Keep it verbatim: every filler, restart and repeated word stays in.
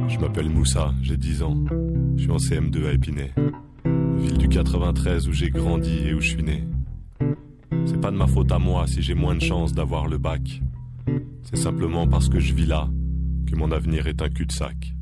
Je m'appelle Moussa, j'ai dix ans. Je suis en C M deux à Épinay, ville du quatre-vingt-treize où j'ai grandi et où je suis né. C'est pas de ma faute à moi si j'ai moins de chance d'avoir le bac. C'est simplement parce que je vis là que mon avenir est un cul-de-sac.